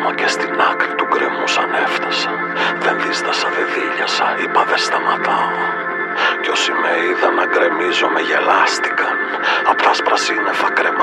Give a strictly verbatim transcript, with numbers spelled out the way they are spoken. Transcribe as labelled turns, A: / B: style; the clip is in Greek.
A: Ακόμα και στην άκρη του γκρεμού σαν έφτασα. Δεν δίστασα, δεν δίλιασα, είπα δεν σταματάω. Κι όσοι με είδαν να γκρεμίζω με γελάστηκαν. Απ' τα άσπρα σύννεφα κρεμά